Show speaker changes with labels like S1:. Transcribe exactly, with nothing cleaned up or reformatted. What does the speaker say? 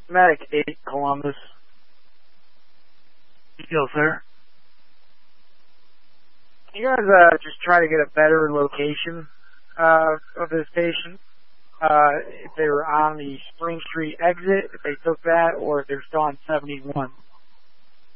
S1: Medic eight, Columbus.
S2: Detail, sir.
S1: You guys uh, just try to get a better location uh, of this patient. Uh, if they were on the Spring Street exit, if they took that, or if they're still on seventy-one.